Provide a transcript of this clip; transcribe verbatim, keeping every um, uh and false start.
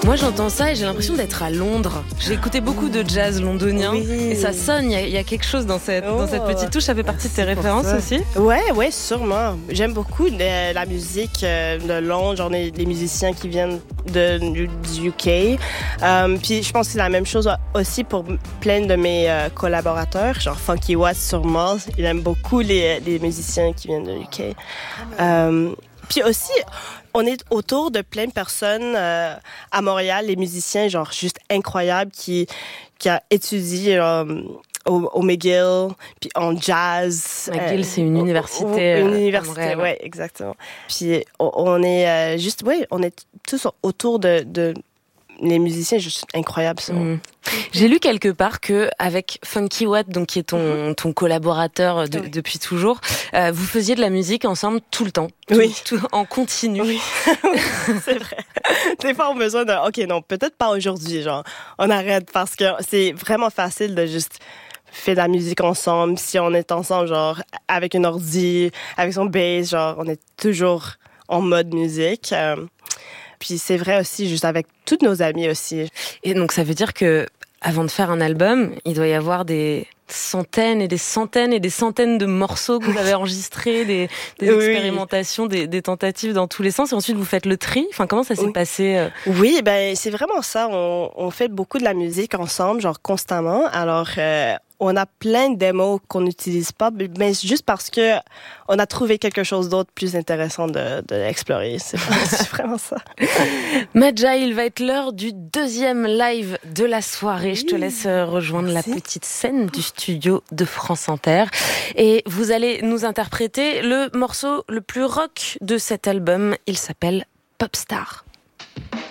Moi j'entends ça et j'ai l'impression d'être à Londres. J'ai écouté beaucoup de jazz londonien oui. et ça sonne, il y, y a quelque chose dans cette, oh, dans cette petite touche. Ça fait partie de tes références aussi? Ouais, ouais, sûrement. J'aime beaucoup de, la musique de Londres, genre les, les musiciens qui viennent de, du U K. Um, puis je pense que c'est la même chose aussi pour plein de mes euh, collaborateurs, genre Funky Watt sûrement. Il aime beaucoup les, les musiciens qui viennent de U K. Um, puis aussi... On est autour de plein de personnes euh, à Montréal, les musiciens, genre juste incroyables, qui qui a étudié euh, au, au McGill, puis en jazz. McGill, euh, c'est une université. Au, une université, à Montréal. Ouais, exactement. Puis on, on est euh, juste, ouais, on est tous autour de, de les musiciens, juste incroyables. Mmh. J'ai lu quelque part que avec Funky Watt, donc qui est ton ton collaborateur de, oui. depuis toujours, euh, vous faisiez de la musique ensemble tout le temps, tout, oui, tout, en continu. Oui, c'est vrai. Des fois, on a besoin de, ok, non, peut-être pas aujourd'hui, genre, on arrête parce que c'est vraiment facile de juste faire de la musique ensemble. Si on est ensemble, genre, avec une ordi, avec son bass, genre, on est toujours en mode musique. Euh, Puis c'est vrai aussi, juste avec tous nos amis aussi. Et donc ça veut dire que avant de faire un album, il doit y avoir des centaines et des centaines et des centaines de morceaux que vous avez enregistrés, des, des oui. expérimentations, des, des tentatives dans tous les sens. Et ensuite vous faites le tri. Enfin, comment ça s'est oui. passé euh... Oui, ben c'est vraiment ça. On, on fait beaucoup de la musique ensemble, genre constamment. Alors euh, on a plein de démos qu'on n'utilise pas, mais juste parce que on a trouvé quelque chose d'autre plus intéressant de, de explorer. C'est vraiment, c'est vraiment ça. Madja, il va être l'heure du deuxième live de la soirée. Oui. Je te laisse rejoindre Merci. La petite scène du studio de France Inter. Et vous allez nous interpréter le morceau le plus rock de cet album. Il s'appelle Popstar.